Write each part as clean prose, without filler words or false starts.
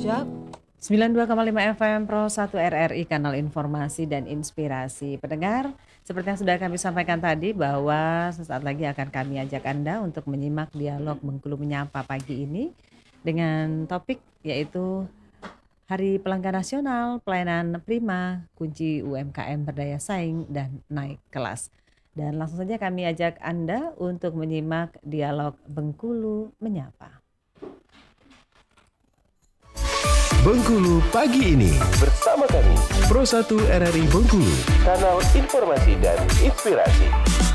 Jak. 92,5 FM Pro 1 RRI, kanal informasi dan inspirasi. Pendengar, seperti yang sudah kami sampaikan tadi bahwa sesaat lagi akan kami ajak Anda untuk menyimak dialog Bengkulu Menyapa pagi ini dengan topik yaitu Hari Pelanggan Nasional, Pelayanan Prima, Kunci UMKM Berdaya Saing dan Naik Kelas. Dan langsung saja kami ajak Anda untuk menyimak dialog Bengkulu Menyapa. Bengkulu pagi ini bersama kami Pro 1 RRI Bengkulu, kanal informasi dan inspirasi.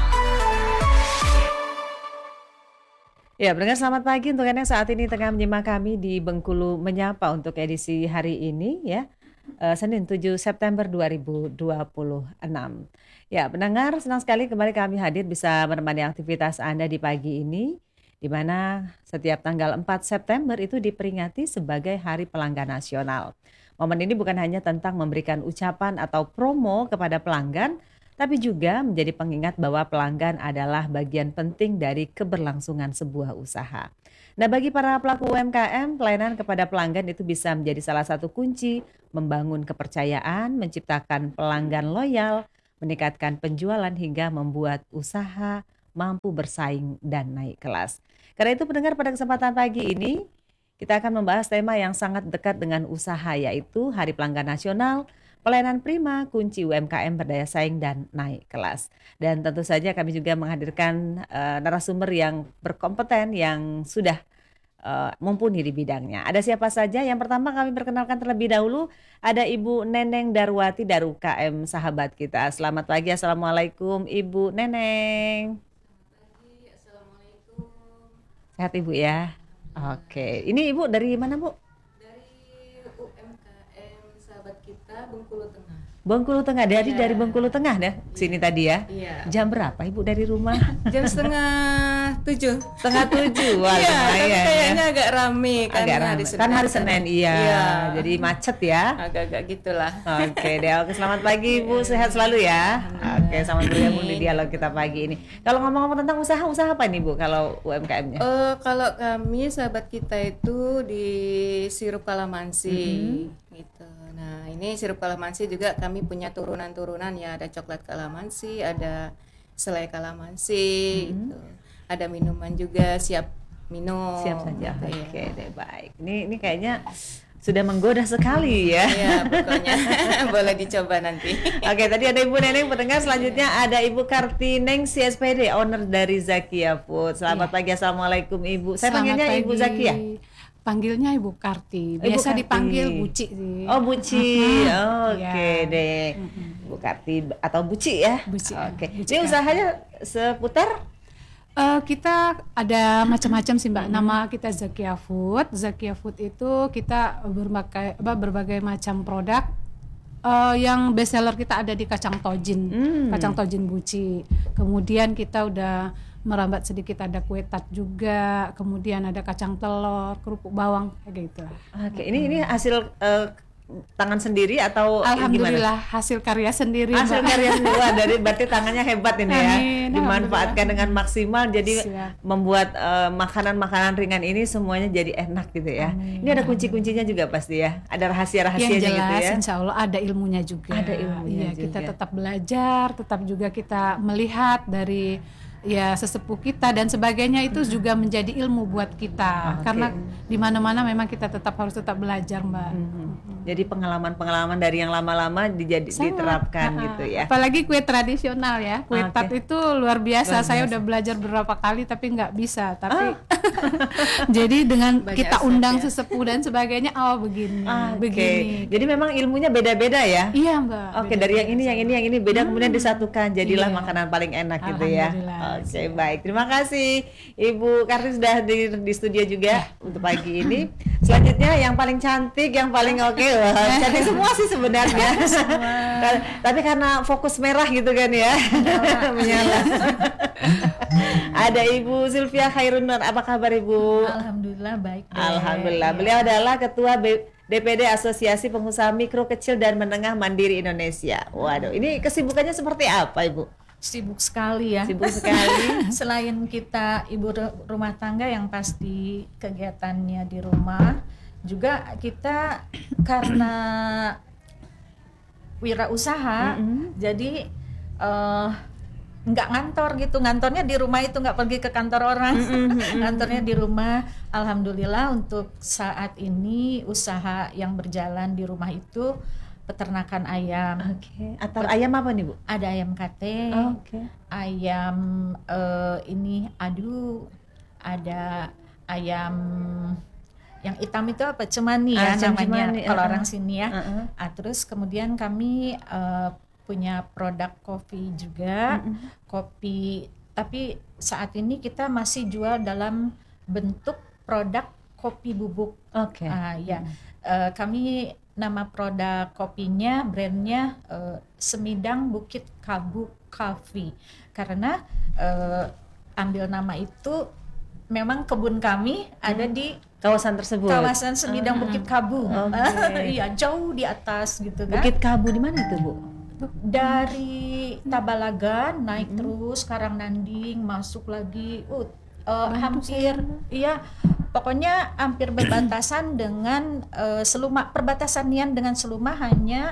Ya, pendengar selamat pagi untuk Anda yang saat ini tengah menyimak kami di Bengkulu Menyapa untuk edisi hari ini ya, Senin 7 September 2026. Ya, pendengar senang sekali kembali kami hadir bisa menemani aktivitas Anda di pagi ini, di mana setiap tanggal 4 September itu diperingati sebagai Hari Pelanggan Nasional. Momen ini bukan hanya tentang memberikan ucapan atau promo kepada pelanggan, tapi juga menjadi pengingat bahwa pelanggan adalah bagian penting dari keberlangsungan sebuah usaha. Nah, bagi para pelaku UMKM, pelayanan kepada pelanggan itu bisa menjadi salah satu kunci membangun kepercayaan, menciptakan pelanggan loyal, meningkatkan penjualan hingga membuat usaha mampu bersaing dan naik kelas. Karena itu pendengar, pada kesempatan pagi ini kita akan membahas tema yang sangat dekat dengan usaha, yaitu Hari Pelanggan Nasional, Pelayanan Prima, Kunci UMKM Berdaya Saing dan Naik Kelas. Dan tentu saja kami juga menghadirkan narasumber yang berkompeten, yang sudah mumpuni di bidangnya. Ada siapa saja? Yang pertama kami perkenalkan terlebih dahulu, ada Ibu Neneng Darwati dari UKM Sahabat Kita. Selamat pagi, Assalamualaikum Ibu Neneng. Sehat Ibu ya? Oke. Ini Ibu dari mana Bu? Dari UMKM Sahabat Kita Bengkulu Tengah. Bengkulu Tengah, dari Bengkulu Tengah deh sini tadi ya. Iya. Jam berapa Ibu dari rumah? Jam 6:30. Setengah 7. Wah, Iya, tapi lumayan kayaknya ya. agak rame kan Agak hari ramai. Senin. Kan hari Senin, iya. Jadi macet ya. Agak-agak gitulah. Oke deh, oke, selamat pagi Ibu, sehat selalu ya. Oke, selamat bergabung di dialog kita pagi ini. Kalau ngomong-ngomong tentang usaha apa nih Bu kalau UMKM-nya? Kalau kami Sahabat Kita itu di sirup kalamansi gitu. Nah, ini sirup kalamansi juga kami punya turunan-turunan ya, ada coklat kalamansi, ada selai kalamansi gitu. Ada minuman juga, siap minum. Siap saja. Gitu, Oke ya. deh, baik. Ini kayaknya sudah menggoda sekali ya. Iya, pokoknya boleh dicoba nanti. Oke, tadi ada Ibu Neneng, pendengar. Selanjutnya ada Ibu Kartineng CSPD, owner dari Zakia Food. Selamat pagi, Assalamualaikum Ibu. Saya panggilnya Ibu Zakia. Panggilnya Ibu Karti. Biasa Karti. dipanggil Buci sih. Oh, Buci. Oke Iya. deh. Bu Karti atau Buci ya. Buci, Oke. Buci Ini Karti. usahanya seputar Kita ada macam-macam sih Mbak. Nama kita Zakia Food. Zakia Food itu kita berbagai macam produk. Yang best seller kita ada di kacang tojin, kacang tojin Buci. Kemudian kita udah merambat sedikit, ada kue tart juga. Kemudian ada kacang telur, kerupuk bawang, kayak gitu lah. Oke, ini hasil tangan sendiri atau Alhamdulillah gimana? hasil karya sendiri. Hasil Mbak. karya sendiri. Wah, berarti tangannya hebat ini ya. Amin, Dimanfaatkan dengan maksimal, jadi Siap. membuat makanan-makanan ringan ini semuanya jadi enak gitu ya. Amin. Ini ada kunci-kuncinya juga pasti ya. Ada Yang rahasia-rahasianya jelas gitu ya. insya Allah ada ilmunya juga. Ada ilmunya Iya, kita juga. tetap belajar, tetap juga kita melihat dari ya sesepuh kita dan sebagainya, itu juga menjadi ilmu buat kita. Oke. Karena di mana-mana memang kita harus tetap belajar, Mbak. Jadi pengalaman-pengalaman dari yang lama-lama Sangat. diterapkan gitu ya. Apalagi kue tradisional ya, kue Oke. tart itu luar biasa. Luar Saya biasa. udah belajar beberapa kali tapi nggak bisa. Tapi jadi dengan Banyak kita resep undang ya. sesepuh dan sebagainya, begini, Oke. begini. Jadi memang ilmunya beda-beda ya. Iya Mbak. Oke, dari yang ini beda, kemudian disatukan jadilah Iya. makanan paling enak gitu ya. Alhamdulillah. Oke, baik. Terima kasih Ibu Karti sudah di studio juga untuk pagi ini. Selanjutnya yang paling cantik, yang paling oke. Wah, cantik semua sih sebenarnya. Tapi karena fokus merah gitu kan ya. Menyala. Ada Ibu Sylvia Khairun Nur. Apa kabar Ibu? Alhamdulillah baik. Alhamdulillah. Beliau adalah Ketua DPD Asosiasi Pengusaha Mikro Kecil dan Menengah Mandiri Indonesia. Waduh, ini kesibukannya seperti apa Ibu? Sibuk sekali ya. Sibuk sekali. Selain kita ibu rumah tangga yang pasti kegiatannya di rumah, juga kita karena wirausaha, jadi nggak ngantor gitu, ngantornya di rumah itu, nggak pergi ke kantor orang, ngantornya di rumah. Alhamdulillah untuk saat ini usaha yang berjalan di rumah itu peternakan ayam. Oke. Atau ayam apa nih Bu? Ada ayam kate, Oke. ayam ini adu, ada ayam yang hitam itu apa, cemani ya namanya cemani, kalau orang sini ya. Terus kemudian kami punya produk kopi juga, kopi, tapi saat ini kita masih jual dalam bentuk produk kopi bubuk. Oke. Ya, kami nama produk kopinya, brandnya Semidang Bukit Kabu Coffee, karena ambil nama itu memang kebun kami ada di Kawasan tersebut. kawasan Semidang Bukit Kabu. Oke. Iya, jauh di atas gitu kan. Bukit Kabu di mana itu Bu? Dari Tabalagan naik terus Karangnanding, masuk lagi hampir iya, pokoknya hampir berbatasan dengan Seluma. Perbatasan Nian dengan Seluma hanya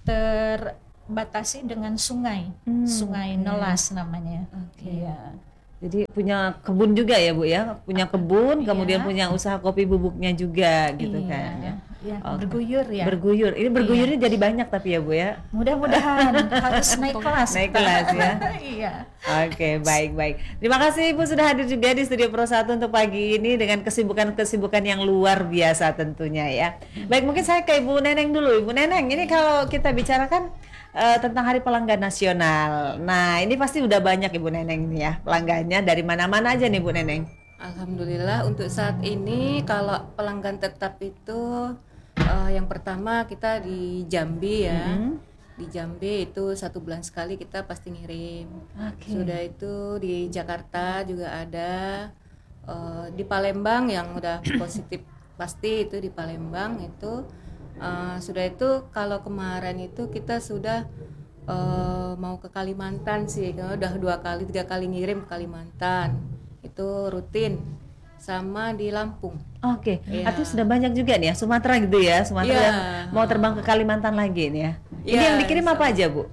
terbatasi dengan sungai, Sungai Nelas namanya. Iya. Jadi punya kebun juga ya Bu ya? Punya kebun, kemudian punya usaha kopi bubuknya juga gitu kan ya. Iya, Oke. berguyur ya. Berguyur. Ini berguyurnya jadi banyak tapi ya Bu ya? Mudah-mudahan harus naik kelas. Naik kelas ya. Iya. Oke, baik. Terima kasih Ibu sudah hadir juga di Studio Pro 1 untuk pagi ini dengan kesibukan-kesibukan yang luar biasa tentunya ya. Baik, mungkin saya ke Ibu Neneng dulu. Ibu Neneng, ini kalau kita bicarakan tentang Hari Pelanggan Nasional. Nah, ini pasti udah banyak Ibu Neneng nih ya pelanggannya, dari mana-mana aja nih Bu Neneng. Alhamdulillah untuk saat ini kalau pelanggan tetap itu yang pertama kita di Jambi ya. Di Jambi itu 1 bulan sekali kita pasti ngirim. Sudah itu di Jakarta juga ada, di Palembang yang udah positif pasti itu di Palembang itu. Sudah itu kalau kemarin itu kita sudah mau ke Kalimantan sih, udah 2 kali 3 kali ngirim ke Kalimantan itu rutin, sama di Lampung. Oke, Iya. artinya sudah banyak juga nih ya, Sumatera gitu ya, Sumatera Iya. yang mau terbang ke Kalimantan lagi nih ya. Ini Iya, yang dikirim apa aja Bu?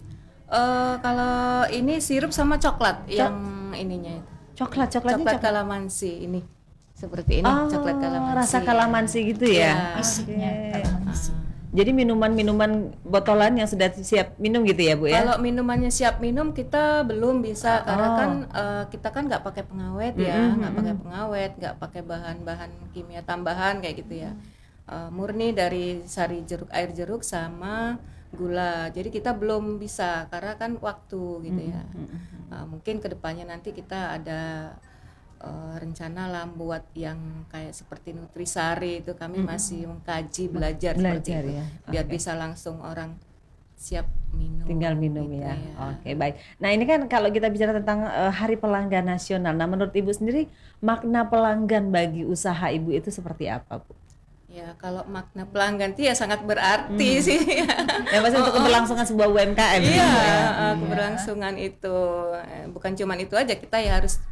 Kalau ini sirup sama coklat yang ininya itu. Coklatnya Coklat kalamansi ini. Seperti ini, coklat kalamansi. Rasa kalamansi gitu ya. Iya. Isinya kalamansi. Jadi minuman-minuman botolan yang sudah siap minum gitu ya Bu ya? Kalau minumannya siap minum kita belum bisa karena kan kita kan nggak pakai pengawet ya, nggak pakai pengawet, nggak pakai bahan-bahan kimia tambahan kayak gitu ya. Murni dari sari jeruk, air jeruk sama gula. Jadi kita belum bisa karena kan waktu gitu ya. Mungkin kedepannya nanti kita ada rencana lah buat yang kayak seperti nutrisari itu kami masih mengkaji belajar seperti itu ya. biar bisa langsung orang siap minum, Tinggal minum gitu ya. Oke, baik. Nah, ini kan kalau kita bicara tentang Hari Pelanggan Nasional. Nah, menurut Ibu sendiri makna pelanggan bagi usaha Ibu itu seperti apa, Bu? Ya, kalau makna pelanggan itu ya sangat berarti sih. Ya pasti untuk keberlangsungan sebuah UMKM. Iya, gitu ya. keberlangsungan itu bukan cuman itu aja, kita ya harus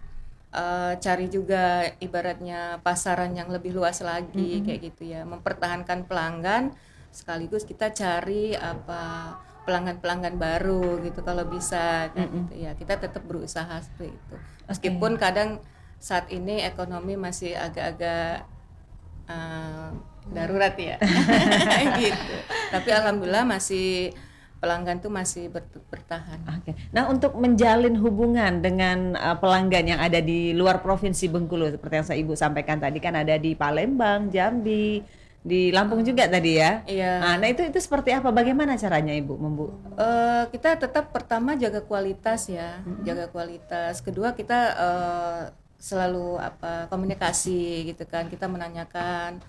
cari juga ibaratnya pasaran yang lebih luas lagi kayak gitu ya, mempertahankan pelanggan sekaligus kita cari apa pelanggan-pelanggan baru gitu kalau bisa kan gitu ya, kita tetap berusaha seperti itu meskipun kadang saat ini ekonomi masih agak-agak darurat ya gitu, tapi alhamdulillah masih pelanggan tuh masih bertahan. Oke. Nah, untuk menjalin hubungan dengan pelanggan yang ada di luar provinsi Bengkulu seperti yang Ibu sampaikan tadi, kan ada di Palembang, Jambi, di Lampung juga tadi ya. Iya. Nah, itu seperti apa? Bagaimana caranya Ibu Kita tetap pertama jaga kualitas ya, jaga kualitas. Kedua kita selalu komunikasi gitu kan. Kita menanyakan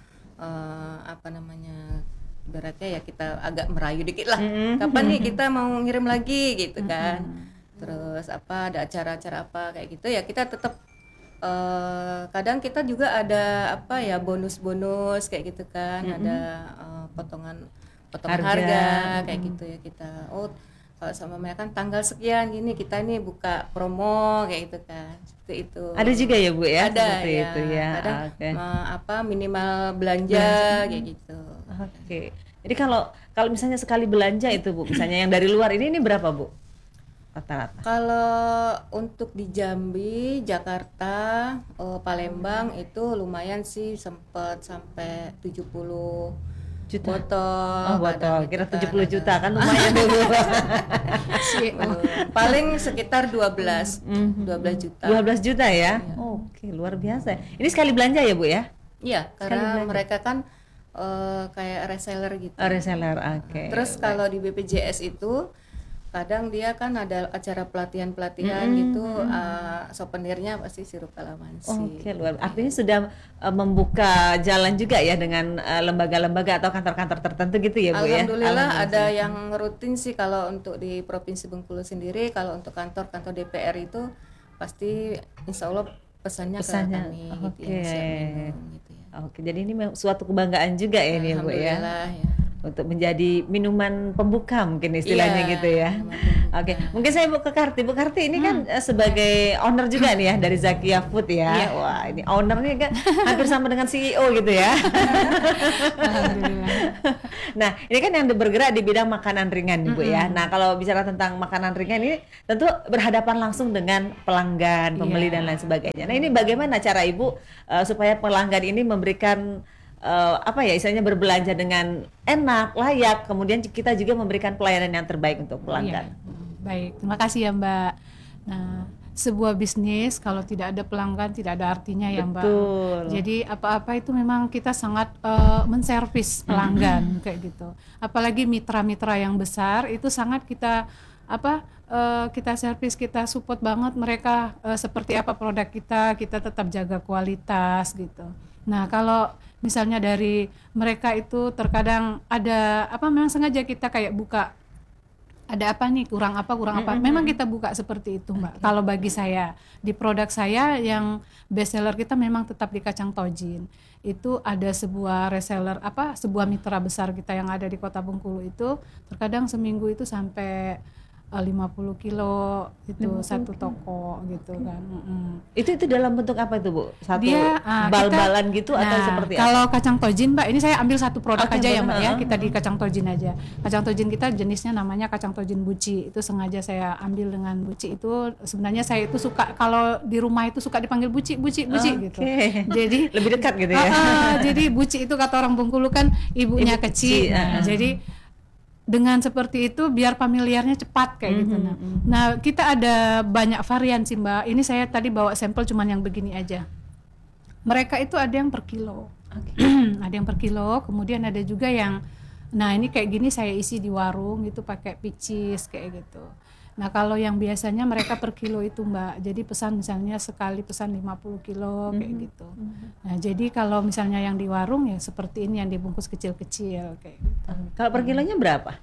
ibaratnya ya kita agak merayu dikit lah. Kapan nih kita mau ngirim lagi gitu kan. Terus ada acara-acara apa kayak gitu ya, kita tetap kadang kita juga ada bonus-bonus kayak gitu kan. Ada potongan harga kayak gitu ya kita. kalau sama mereka kan tanggal sekian gini kita ini buka promo kayak gitu kan, seperti itu. Ada juga ya Bu ya? Ada seperti ya. itu ya. Kadang Oke. minimal belanja kayak gitu. Oke. Jadi kalau misalnya sekali belanja itu Bu, misalnya yang dari luar ini berapa Bu? Rata-rata. Kalau untuk di Jambi, Jakarta, Palembang itu lumayan sih, sempat sampai 70 Juta. botol. Oh, botol. kadang Kira gitu 70 kan, juta kan lumayan dulu. paling sekitar 12 juta. 12 juta ya? Oke, luar biasa. Ini sekali belanja ya Bu ya? Iya, karena mereka kan kayak reseller gitu. Oh, reseller, oke. Terus kalau di BPJS itu kadang dia kan ada acara pelatihan-pelatihan gitu, souvenirnya pasti sirup kalamansi. Oke, luar. Artinya sudah membuka jalan juga ya dengan lembaga-lembaga atau kantor-kantor tertentu gitu ya Bu ya? Alhamdulillah ada yang rutin sih kalau untuk di Provinsi Bengkulu sendiri. Kalau untuk kantor-kantor DPR itu pasti insya Allah pesannya ke kami gitu ya, siap minum gitu ya. Oke, jadi ini suatu kebanggaan juga ya ini Bu ya? Alhamdulillah ya. Untuk menjadi minuman pembuka mungkin istilahnya Iya, gitu ya. Oke, mungkin saya Bu ke Karti. Bu Karti ini kan sebagai owner juga nih ya dari Zakia Food ya. Iya. Wah, ini ownernya kan hampir sama dengan CEO gitu ya. Alhamdulillah. Nah, ini kan yang bergerak di bidang makanan ringan nih Bu ya. Nah, kalau bicara tentang makanan ringan ini tentu berhadapan langsung dengan pelanggan, pembeli dan lain sebagainya. Nah, ini bagaimana cara Ibu supaya pelanggan ini memberikan apa ya istilahnya berbelanja dengan enak, layak, kemudian kita juga memberikan pelayanan yang terbaik untuk pelanggan. Iya. Baik, terima kasih ya Mbak. Nah, sebuah bisnis kalau tidak ada pelanggan tidak ada artinya ya Mbak. Betul. Jadi apa-apa itu memang kita sangat menservis pelanggan kayak gitu. Apalagi mitra-mitra yang besar itu sangat kita kita servis, kita support banget mereka seperti apa produk kita tetap jaga kualitas gitu. Nah, kalau misalnya dari mereka itu terkadang ada memang sengaja kita kayak buka ada apa nih kurang apa memang kita buka seperti itu Mbak. Kalau bagi saya di produk saya yang best seller kita memang tetap di kacang tojin. Itu ada sebuah reseller sebuah mitra besar kita yang ada di Kota Bengkulu itu terkadang seminggu itu sampai 50 kilo itu satu toko gitu kan. Itu dalam bentuk apa itu Bu? Satu Dia, bal-balan gitu atau seperti apa? Kalau kacang tojin Mbak, ini saya ambil satu produk Oke, aja ya boleh. Mbak ya, kita di kacang tojin aja. Kacang tojin kita jenisnya namanya kacang tojin buci. Itu sengaja saya ambil dengan buci itu. Sebenarnya saya itu suka kalau di rumah itu suka dipanggil buci gitu. Jadi lebih dekat gitu ya. Jadi buci itu kata orang Bengkulu kan ibunya Ibu kecil. kecil, Nah, jadi dengan seperti itu biar familiarnya cepat kayak gitu. Nah, kita ada banyak varian sih Mbak. Ini saya tadi bawa sampel cuman yang begini aja. Mereka itu ada yang per kilo. Ada yang per kilo, kemudian ada juga yang ini kayak gini saya isi di warung gitu pakai picis kayak gitu. Nah, kalau yang biasanya mereka per kilo itu Mbak. Jadi pesan misalnya sekali pesan 50 kilo kayak gitu. Nah, jadi kalau misalnya yang di warung ya seperti ini yang dibungkus kecil-kecil kayak gitu. Kalau per kilonya berapa?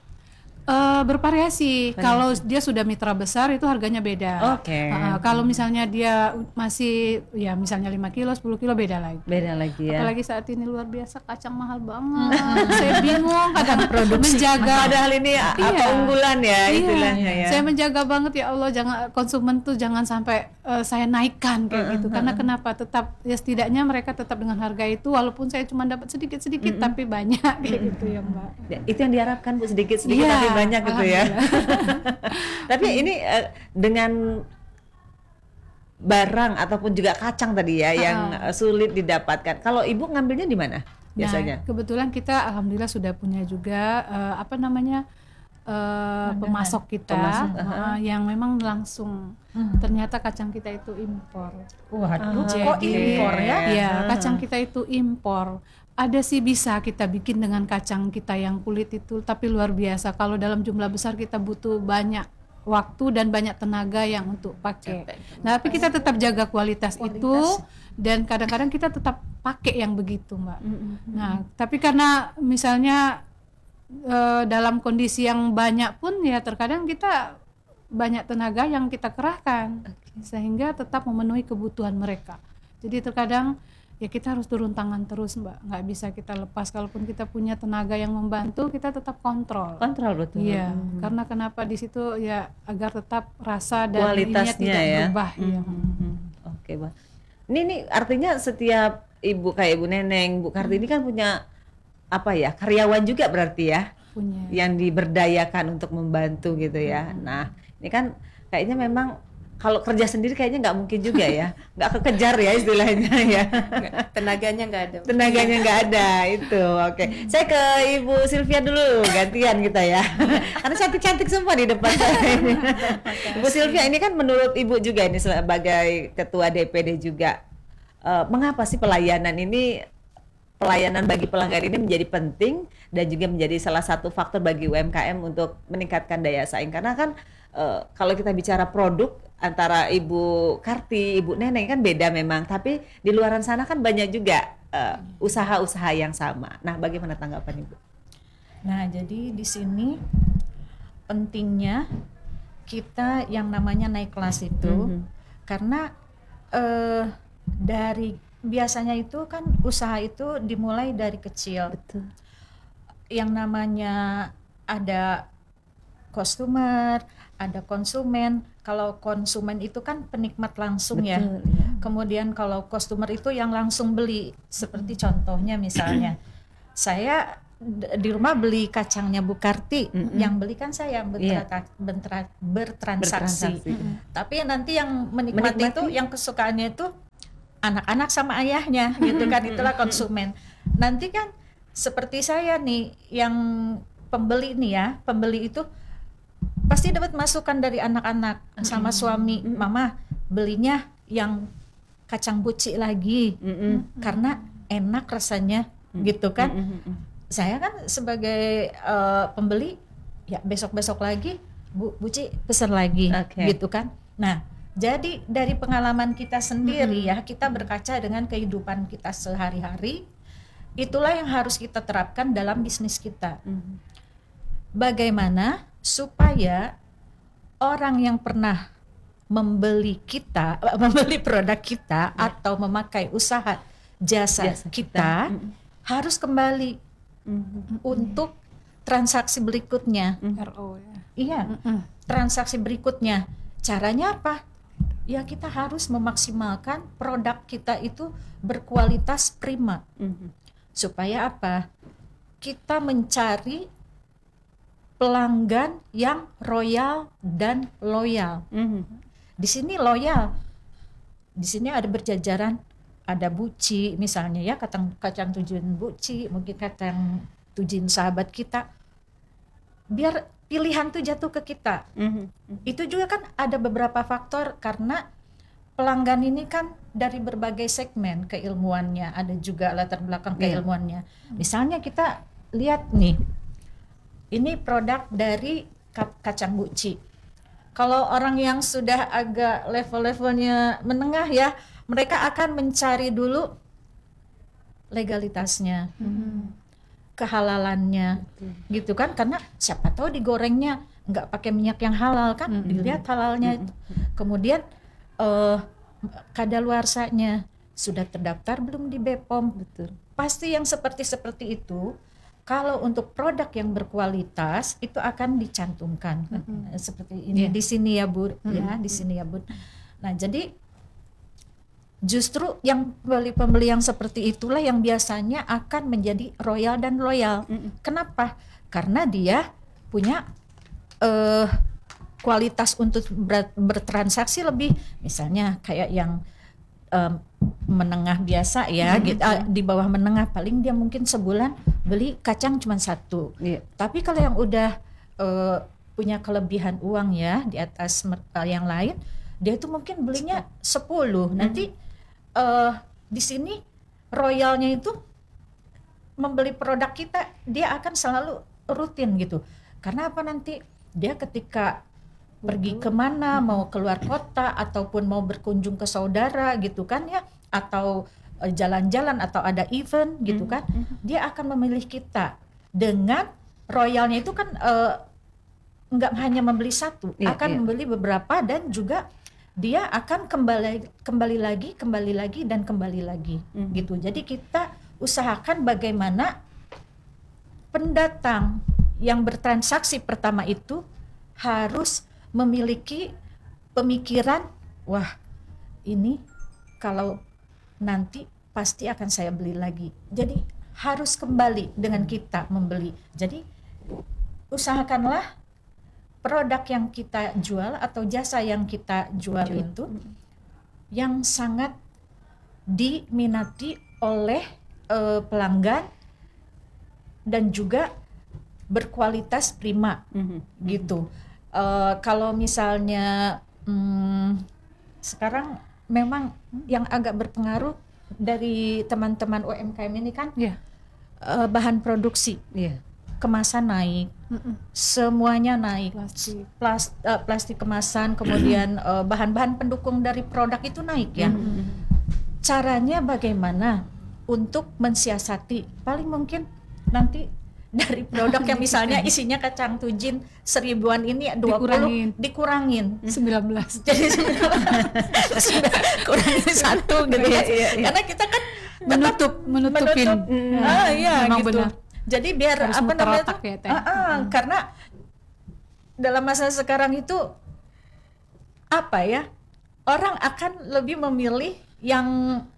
Bervariasi. Kalau dia sudah mitra besar itu harganya beda. Oke. Kalau misalnya dia masih ya misalnya 5 kilo, 10 kilo beda lagi. Beda lagi ya. Apalagi saat ini luar biasa kacang mahal banget. Saya bingung kadang menjaga. Padahal ini apa unggulan ya istilahnya ya. Saya menjaga banget ya Allah jangan konsumen tuh jangan sampai saya naikkan kayak gitu. Karena kenapa? Tetap ya setidaknya mereka tetap dengan harga itu walaupun saya cuma dapat sedikit-sedikit tapi banyak kayak gitu ya Mbak. Ya, itu yang diharapkan Bu sedikit-sedikit Iya, tapi banyak gitu ya. Tapi ini dengan barang ataupun juga kacang tadi ya yang sulit didapatkan. Kalau Ibu ngambilnya di mana biasanya? Nah, kebetulan kita alhamdulillah sudah punya juga pemasok kita yang memang langsung ternyata kacang kita itu impor. Waduh, Jadi, kok impor ya? Iya, kacang kita itu impor. Ada sih bisa kita bikin dengan kacang kita yang kulit itu, tapi luar biasa. Kalau dalam jumlah besar kita butuh banyak waktu dan banyak tenaga yang untuk pakai. Nah, tapi kita tetap jaga kualitas itu dan kadang-kadang kita tetap pakai yang begitu, Mbak. Nah, tapi karena misalnya dalam kondisi yang banyak pun ya terkadang kita banyak tenaga yang kita kerahkan sehingga tetap memenuhi kebutuhan mereka. Jadi terkadang ya kita harus turun tangan terus Mbak, nggak bisa kita lepas. Kalaupun kita punya tenaga yang membantu, kita tetap kontrol. Betul. Iya, karena kenapa di situ ya agar tetap rasa dan Kualitasnya ininya tidak ya. berubah. Iya. Oke, Bang. Ini artinya setiap ibu kayak Ibu Neneng, Bu Kartini kan punya apa ya, karyawan juga berarti ya, Punya. yang diberdayakan untuk membantu gitu ya. Nah, ini kan kayaknya memang kalau kerja sendiri kayaknya nggak mungkin juga ya, nggak kekejar ya istilahnya ya. Tenaganya nggak ada. Tenaganya nggak ada itu. Oke, saya ke Ibu Sylvia dulu, gantian kita ya. Karena cantik-cantik semua di depan saya ini. Ibu Sylvia, ini kan menurut Ibu juga ini sebagai Ketua DPD juga, mengapa sih pelayanan bagi pelanggan ini menjadi penting dan juga menjadi salah satu faktor bagi UMKM untuk meningkatkan daya saing? Karena kan kalau kita bicara produk antara Ibu Karti, Ibu Neneng kan beda memang, tapi di luaran sana kan banyak juga usaha-usaha yang sama. Nah, bagaimana tanggapan Ibu? Nah, jadi di sini pentingnya kita yang namanya naik kelas itu, karena dari biasanya itu kan usaha itu dimulai dari kecil. Betul. Yang namanya ada customer, ada konsumen. Kalau konsumen itu kan penikmat langsung. Betul, ya. ya. Kemudian kalau customer itu yang langsung beli. Seperti contohnya misalnya, saya di rumah beli kacangnya Bu Karti, yang beli kan saya yang bertransaksi. Tapi nanti yang menikmati itu, yang kesukaannya itu anak-anak sama ayahnya, gitu kan, itulah konsumen. Nanti kan seperti saya nih, yang pembeli nih ya, pembeli itu pasti dapat masukan dari anak-anak sama suami, mama belinya yang kacang buci lagi, karena enak rasanya, gitu kan. Saya kan sebagai pembeli, ya besok-besok lagi buci pesan lagi, gitu kan. Nah, jadi dari pengalaman kita sendiri ya, kita berkaca dengan kehidupan kita sehari-hari, itulah yang harus kita terapkan dalam bisnis kita. Bagaimana supaya orang yang pernah membeli produk kita atau memakai usaha jasa kita harus kembali untuk transaksi berikutnya. RO ya. Iya, transaksi berikutnya. Caranya apa? Ya kita harus memaksimalkan produk kita itu berkualitas prima. Supaya apa? Kita mencari pelanggan yang royal dan loyal. Di sini loyal. Di sini ada berjajaran, ada buci misalnya ya, kacang tujuan buci, mungkin kacang tujuan sahabat kita. Biar pilihan tuh jatuh ke kita. Itu juga kan ada beberapa faktor, karena pelanggan ini kan dari berbagai segmen keilmuannya, ada juga latar belakang keilmuannya. Misalnya kita lihat nih, ini produk dari kacang buci. Kalau orang yang sudah agak level-levelnya menengah ya, mereka akan mencari dulu legalitasnya, kehalalannya, gitu kan? Karena siapa tahu digorengnya nggak pakai minyak yang halal kan, dilihat halalnya. Kemudian kadaluarsanya sudah terdaftar belum di BPOM? Betul. Pasti yang seperti itu. Kalau untuk produk yang berkualitas itu akan dicantumkan seperti ini di sini ya Bu, ya di sini ya Bu. Nah jadi justru yang pembeli yang seperti itulah yang biasanya akan menjadi royal dan loyal. Kenapa? Karena dia punya kualitas untuk bertransaksi lebih, misalnya kayak yang menengah biasa ya, gitu, di bawah menengah paling dia mungkin sebulan beli kacang cuma 1. Tapi kalau yang udah punya kelebihan uang ya di atas yang lain, dia itu mungkin belinya 10. Nanti di sini royalnya itu membeli produk kita, dia akan selalu rutin gitu. Karena apa, nanti dia ketika pergi kemana, mau keluar kota ataupun mau berkunjung ke saudara gitu kan ya, atau jalan-jalan atau ada event gitu kan, dia akan memilih kita. Dengan royalnya itu kan nggak hanya membeli 1, akan membeli beberapa, dan juga dia akan kembali lagi dan kembali lagi gitu. Jadi kita usahakan bagaimana pendatang yang bertransaksi pertama itu harus memiliki pemikiran, wah ini kalau nanti pasti akan saya beli lagi. Jadi harus kembali dengan kita membeli. Jadi usahakanlah produk yang kita jual atau jasa yang kita jual itu yang sangat diminati oleh pelanggan dan juga berkualitas prima gitu. Kalau misalnya sekarang memang yang agak berpengaruh dari teman-teman UMKM ini kan bahan produksi, kemasan naik, semuanya naik, plastik kemasan, kemudian bahan-bahan pendukung dari produk itu naik ya. Caranya bagaimana untuk mensiasati? Paling mungkin nanti dari produk yang misalnya isinya kacang tujin 1000-an ini 20 dikurangin 19. Jadi sudah kurangin 1 gitu ya. Karena kita kan menutupin. Iya memang gitu. benar. Jadi biar Harus apa namanya otak ya, karena dalam masa sekarang itu apa ya? Orang akan lebih memilih yang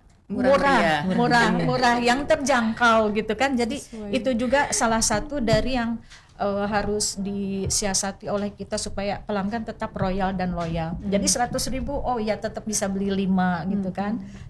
murah, yang terjangkau gitu kan. Jadi itu juga salah satu dari yang harus disiasati oleh kita supaya pelanggan tetap royal dan loyal. Jadi 100.000 oh ya tetap bisa beli 5 gitu kan.